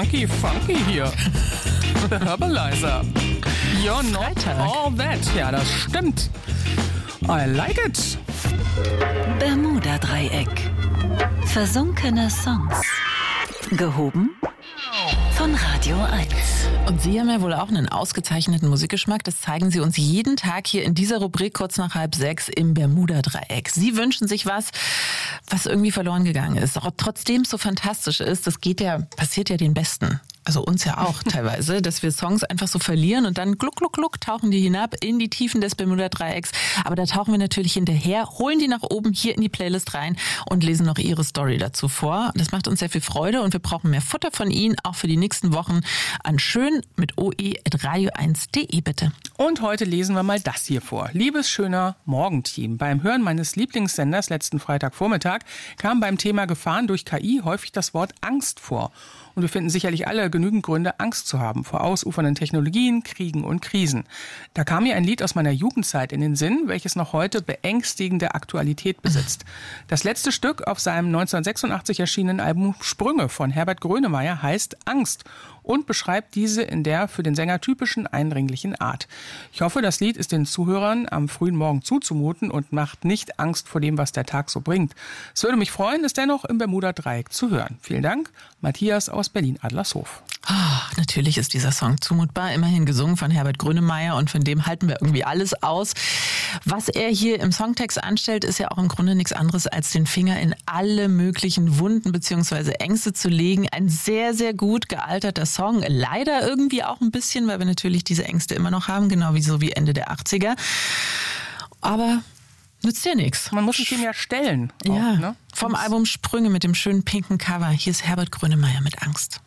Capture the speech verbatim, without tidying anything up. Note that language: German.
funky, funky hier. Herbalizer. You're not all that. Ja, das stimmt. I like it. Bermuda-Dreieck. Versunkene Songs. Gehoben von Radio eins. Und Sie haben ja wohl auch einen ausgezeichneten Musikgeschmack. Das zeigen Sie uns jeden Tag hier in dieser Rubrik kurz nach halb sechs im Bermuda-Dreieck. Sie wünschen sich was, was irgendwie verloren gegangen ist. Auch trotzdem es so fantastisch ist, das geht ja, passiert ja den Besten. Also uns ja auch teilweise, dass wir Songs einfach so verlieren und dann gluck, gluck, gluck tauchen die hinab in die Tiefen des Bermuda-Dreiecks. Aber da tauchen wir natürlich hinterher, holen die nach oben hier in die Playlist rein und lesen noch ihre Story dazu vor. Das macht uns sehr viel Freude und wir brauchen mehr Futter von Ihnen, auch für die nächsten Wochen, an schön mit oe at radio eins punkt de bitte. Und heute lesen wir mal das hier vor. Liebes schöner Morgenteam, beim Hören meines Lieblingssenders letzten Freitagvormittag kam beim Thema Gefahren durch K I häufig das Wort Angst vor. Und wir finden sicherlich alle genügend Gründe, Angst zu haben vor ausufernden Technologien, Kriegen und Krisen. Da kam mir ein Lied aus meiner Jugendzeit in den Sinn, welches noch heute beängstigende Aktualität besitzt. Das letzte Stück auf seinem neunzehnhundertsechsundachtzig erschienenen Album Sprünge von Herbert Grönemeyer heißt Angst und beschreibt diese in der für den Sänger typischen eindringlichen Art. Ich hoffe, das Lied ist den Zuhörern am frühen Morgen zuzumuten und macht nicht Angst vor dem, was der Tag so bringt. Es würde mich freuen, es dennoch im Bermuda-Dreieck zu hören. Vielen Dank, Matthias aus Berlin-Adlershof. Oh, natürlich ist dieser Song zumutbar, immerhin gesungen von Herbert Grönemeyer und von dem halten wir irgendwie alles aus. Was er hier im Songtext anstellt, ist ja auch im Grunde nichts anderes, als den Finger in alle möglichen Wunden bzw. Ängste zu legen. Ein sehr, sehr gut gealterter Song. Leider irgendwie auch ein bisschen, weil wir natürlich diese Ängste immer noch haben, genau wie so wie Ende der achtziger. Aber nützt ja nichts. Man muss sich dem ja stellen. Auch, ja, ne? vom Album Sprünge mit dem schönen pinken Cover. Hier ist Herbert Grönemeyer mit Angst.